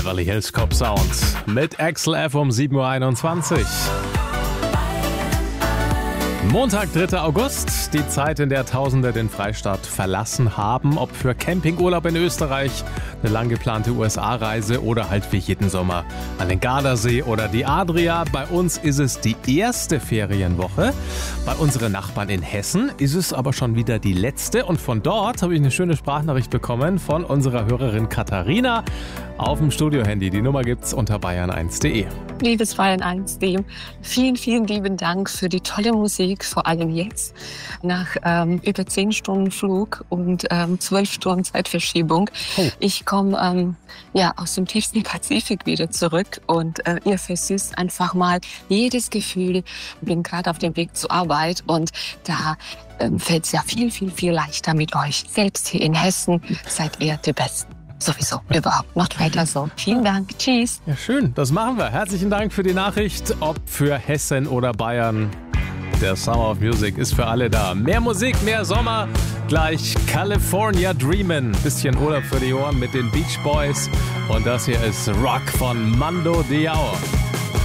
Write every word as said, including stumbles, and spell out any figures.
Beverly Hills Cop Sound mit Axel F um sieben Uhr einundzwanzig. Montag, dritter August, die Zeit, in der Tausende den Freistaat verlassen haben, ob für Campingurlaub in Österreich, eine lang geplante U S A-Reise oder halt wie jeden Sommer an den Gardasee oder die Adria. Bei uns ist es die erste Ferienwoche. Bei unseren Nachbarn in Hessen ist es aber schon wieder die letzte. Und von dort habe ich eine schöne Sprachnachricht bekommen von unserer Hörerin Katharina auf dem Studiohandy. Die Nummer gibt's unter bayern eins punkt de. Liebes Bayern eins punkt de, vielen, vielen lieben Dank für die tolle Musik, vor allem jetzt. Nach ähm, über zehn Stunden Flug und ähm, zwölf Stunden Zeitverschiebung. Oh. Ich komme ähm, ja, aus dem tiefsten Pazifik wieder zurück und äh, ihr versüßt einfach mal jedes Gefühl. Ich bin gerade auf dem Weg zur Arbeit und da ähm, fällt es ja viel, viel, viel leichter mit euch. Selbst hier in Hessen seid ihr die Besten. Sowieso, überhaupt. Macht weiter so. Vielen Dank. Tschüss. Ja, schön. Das machen wir. Herzlichen Dank für die Nachricht. Ob für Hessen oder Bayern. Der Summer of Music ist für alle da. Mehr Musik, mehr Sommer. Gleich California Dreamin'. Bisschen Urlaub für die Ohren mit den Beach Boys. Und das hier ist Rock von Mando Diao.